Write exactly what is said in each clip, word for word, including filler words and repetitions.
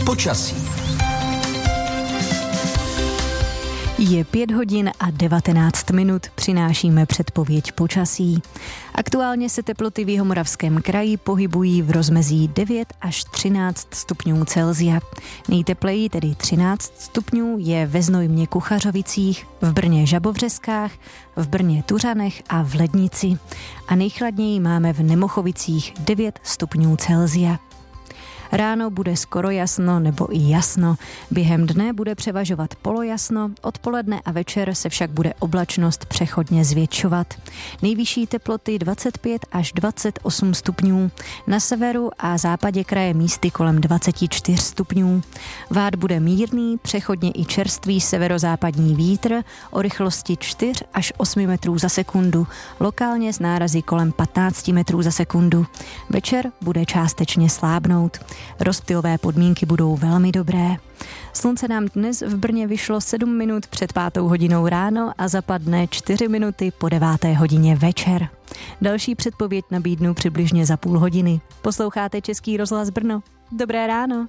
počasí. Je pět hodin a devatenáct minut, přinášíme předpověď počasí. Aktuálně se teploty v Jihomoravském kraji pohybují v rozmezí devět až třináct stupňů Celsia. Nejtepleji, tedy třináct stupňů, je ve Znojmě Kuchařovicích, v Brně Žabovřeskách, v Brně Tuřanech a v Lednici. A nejchladněji máme v Nemochovicích devět stupňů Celsia. Ráno bude skoro jasno nebo i jasno. Během dne bude převažovat polojasno, odpoledne a večer se však bude oblačnost přechodně zvětšovat. Nejvyšší teploty dvacet pět až dvacet osm stupňů. Na severu a západě kraje místy kolem dvacet čtyři stupňů. Vád bude mírný, přechodně i čerstvý severozápadní vítr o rychlosti čtyři až osm metrů za sekundu, lokálně s nárazy kolem patnáct metrů za sekundu. Večer bude částečně slábnout. Rozptylové podmínky budou velmi dobré. Slunce nám dnes v Brně vyšlo sedm minut před pátou hodinou ráno a zapadne čtyři minuty po deváté hodině večer. Další předpověď nabídnu přibližně za půl hodiny. Posloucháte Český rozhlas Brno. Dobré ráno.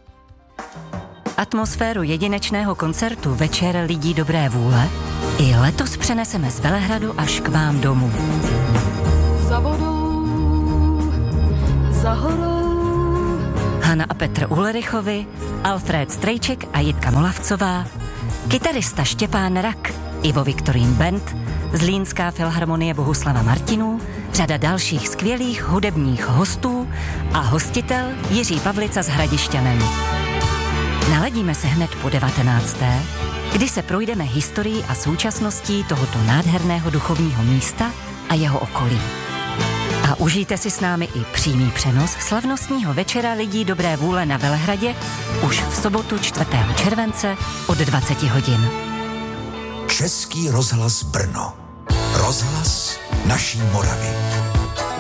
Atmosféru jedinečného koncertu Večer lidí dobré vůle i letos přeneseme z Velehradu až k vám domů. Za vodou, za horou. Hana a Petr Ulrichovi, Alfred Strejček a Jitka Molavcová, kytarista Štěpán Rak, Ivo Viktorín Band, Zlínská filharmonie Bohuslava Martinů, řada dalších skvělých hudebních hostů a hostitel Jiří Pavlica s Hradišťanem. Naladíme se hned po devatenácté, kdy se projdeme historií a současností tohoto nádherného duchovního místa a jeho okolí. A užijte si s námi i přímý přenos slavnostního Večera lidí dobré vůle na Velehradě už v sobotu čtvrtého července od dvacet hodin. Český rozhlas Brno. Rozhlas naší Moravy.